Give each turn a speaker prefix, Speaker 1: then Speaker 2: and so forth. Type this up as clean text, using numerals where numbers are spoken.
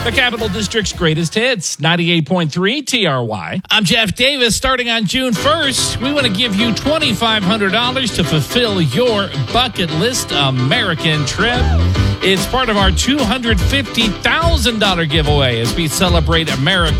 Speaker 1: The Capital District's greatest hits, 98.3 TRY. I'm Jeff Davis. Starting on June 1st, we want to give you $2,500 to fulfill your bucket list American trip. It's part of our $250,000 giveaway as we celebrate America.